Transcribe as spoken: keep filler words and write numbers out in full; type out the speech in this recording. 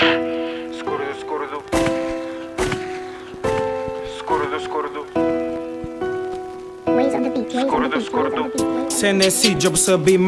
Skurdu, skurdu. Skurdu, skurdu. Ways on the beat, ways on the beat, ways on the beat. Sen e si gjë pse bi